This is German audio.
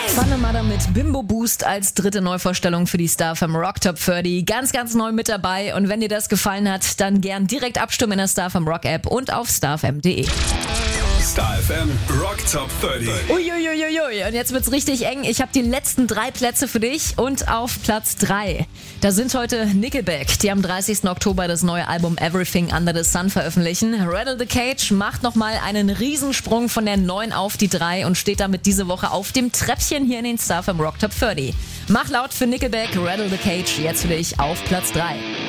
Vannemada mit Bimbo Boost als dritte Neuvorstellung für die Star FM Rock Top 30. Ganz, ganz neu mit dabei. Und wenn dir das gefallen hat, dann gern direkt abstimmen in der Star FM Rock App und auf starfm.de. Star FM Rock Top 30. Uiuiuiui, und jetzt wird's richtig eng. Ich habe die letzten 3 Plätze für dich und auf Platz 3. Da sind heute Nickelback, die am 30. Oktober das neue Album Everything Under the Sun veröffentlichen. Rattle the Cage macht nochmal einen Riesensprung von der 9 auf die 3 und steht damit diese Woche auf dem Treppchen hier in den Star FM Rock Top 30. Mach laut für Nickelback, Rattle the Cage, jetzt für dich auf Platz 3.